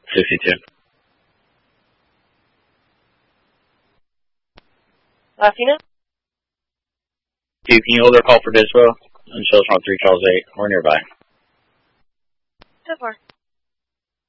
62. Latina? 2, can you hold their call for Dispo? Until 3 Charles 8, or nearby. So far.